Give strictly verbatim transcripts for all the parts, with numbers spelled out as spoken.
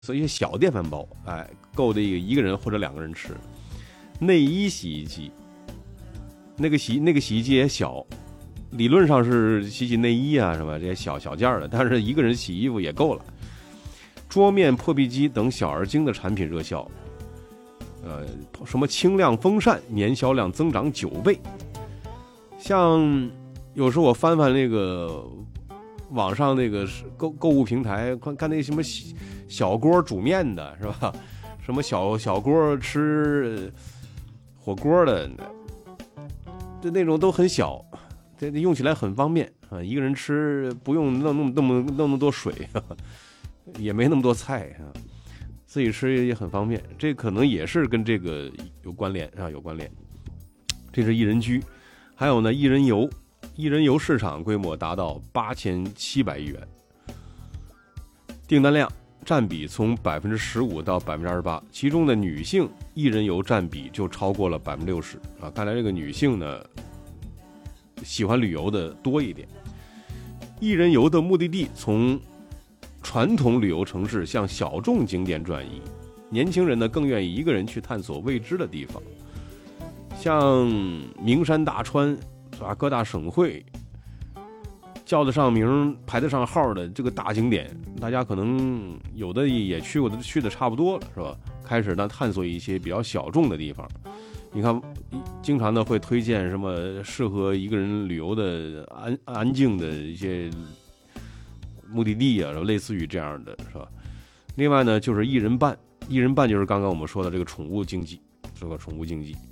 所以一些小电饭煲，哎，够的一个一个人或者两个人吃。内衣洗衣机，那个洗那个洗衣机也小，理论上是洗洗内衣啊什么这些小小件的，但是一个人洗衣服也够了。桌面破壁机等小而精的产品热销，呃，什么轻量风扇年销量增长九倍。像有时候我翻翻那个网上那个购购物平台，看看那什么小锅煮面的是吧？什么小小锅吃火锅的，这那种都很小，这用起来很方便啊，一个人吃不用弄那么那么弄那么多水，也没那么多菜啊，自己吃也很方便。这可能也是跟这个有关联啊，有关联。这是一人居，还有呢，一人游，一人游市场规模达到八千七百亿元，订单量占比从百分之十五到百分之二十八，其中的女性一人游占比就超过了百分之六十啊！看来这个女性呢，喜欢旅游的多一点。一人游的目的地从传统旅游城市向小众景点转移，年轻人呢更愿意一个人去探索未知的地方，像名山大川啊，各大省会叫得上名排得上号的这个大景点，大家可能有的也去过的，去的差不多了，是吧？开始呢探索一些比较小众的地方。你看，经常的会推荐什么适合一个人旅游的安安静的一些目的地啊，类似于这样的，是吧？另外呢，就是一人办，一人办就是刚刚我们说的这个宠物经济，这个宠物经济。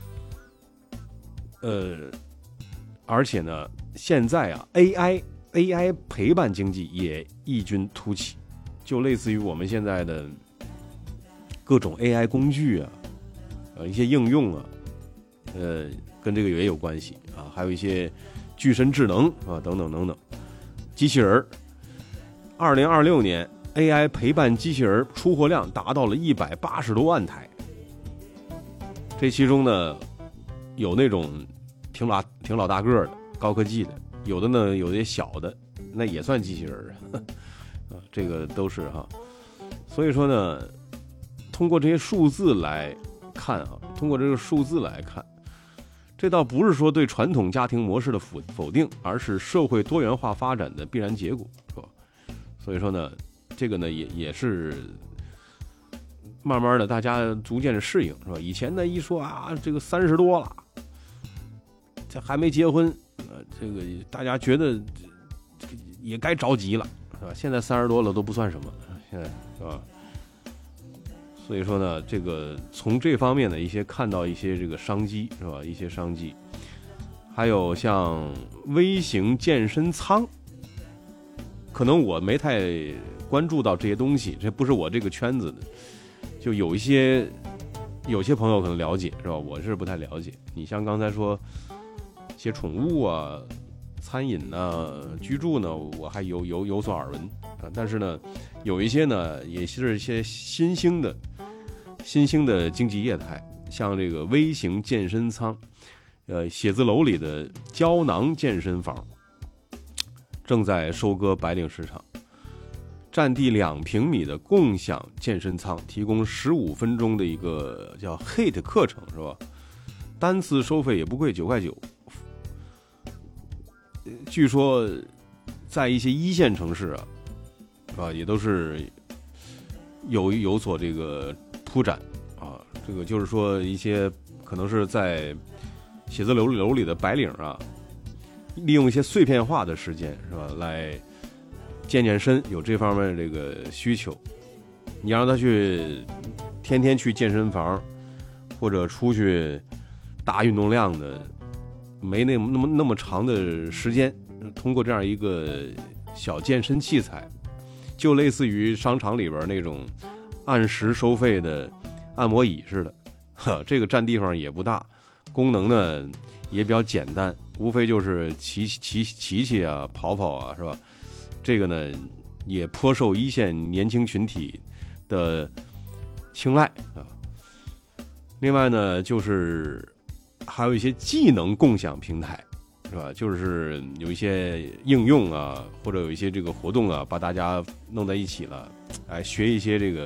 呃，而且呢，现在啊 ，A I A I 陪伴经济也异军突起，就类似于我们现在的各种 A I 工具啊。呃，一些应用啊，呃，跟这个也有关系啊，还有一些具身智能啊，等等等等。机器人，二零二六年 A I 陪伴机器人出货量达到了一百八十多万台，这其中呢，有那种挺老挺老大个的高科技的，有的呢有些小的，那也算机器人啊，这个都是哈。所以说呢，通过这些数字来看啊，通过这个数字来看，这倒不是说对传统家庭模式的否否定，而是社会多元化发展的必然结果，是吧？所以说呢，这个呢也也是慢慢的大家逐渐的适应，是吧？以前呢一说啊，这个三十多了，这还没结婚，呃，这个大家觉得也该着急了，是吧？现在三十多了都不算什么，现在是吧？所以说呢，这个从这方面的一些看到一些这个商机，是吧？一些商机，还有像微型健身舱，可能我没太关注到这些东西，这不是我这个圈子的，就有一些有些朋友可能了解，是吧？我是不太了解。你像刚才说一些宠物啊、餐饮啊、居住呢，我还有有有所耳闻啊，但是呢，有一些呢也是一些新兴的。新兴的经济业态，像这个微型健身舱，呃，写字楼里的胶囊健身房，正在收割白领市场。占地两平米的共享健身舱，提供十五分钟的一个叫 H I I T 课程，是吧？单次收费也不贵，九块九。据说，在一些一线城市啊，啊，也都是有有所这个。铺展啊，这个就是说一些可能是在写字楼楼里的白领啊，利用一些碎片化的时间，是吧，来健健身，有这方面这个需求。你让他去天天去健身房，或者出去大运动量的，没那么那么那么长的时间，通过这样一个小健身器材，就类似于商场里边那种。按时收费的按摩椅似的，呵，这个占地方也不大，功能呢也比较简单，无非就是骑骑骑骑啊、跑跑啊，是吧？这个呢也颇受一线年轻群体的青睐啊。另外呢，就是还有一些技能共享平台是吧？就是有一些应用啊，或者有一些这个活动啊，把大家弄在一起了，哎，学一些这个